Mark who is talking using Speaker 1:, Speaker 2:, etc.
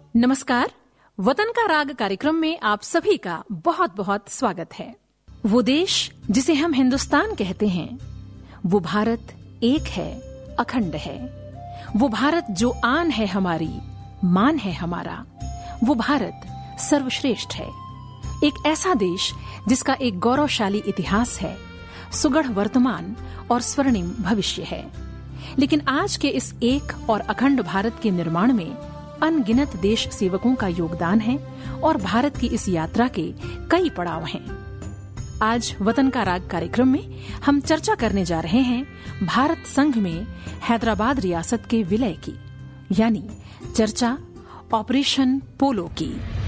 Speaker 1: नमस्कार। वतन का राग कार्यक्रम में आप सभी का बहुत बहुत स्वागत है। वो देश जिसे हम हिंदुस्तान कहते हैं, वो भारत एक है, अखंड है। वो भारत जो आन है हमारी, मान है हमारा। वो भारत सर्वश्रेष्ठ है। एक ऐसा देश जिसका एक गौरवशाली इतिहास है, सुगढ़ वर्तमान और स्वर्णिम भविष्य है। लेकिन आज के इस एक और अखंड भारत के निर्माण में अनगिनत देश सेवकों का योगदान है और भारत की इस यात्रा के कई पड़ाव हैं। आज वतन का राग कार्यक्रम में हम चर्चा करने जा रहे हैं भारत संघ में हैदराबाद रियासत के विलय की, यानी चर्चा ऑपरेशन पोलो की।